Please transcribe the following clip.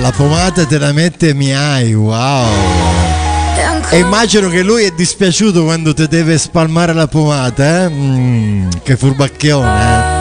la pomata te la mette Miai, wow. E immagino che lui è dispiaciuto quando ti deve spalmare la pomata, che furbacchione,